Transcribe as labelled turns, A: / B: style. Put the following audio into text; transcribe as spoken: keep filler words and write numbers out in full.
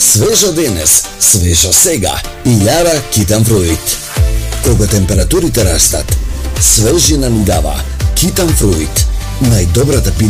A: Свежо денес, свежо сега и јара Китан Фруит. Кога температурите растат, свежина ни дава Китан Фруит, најдобрата пиле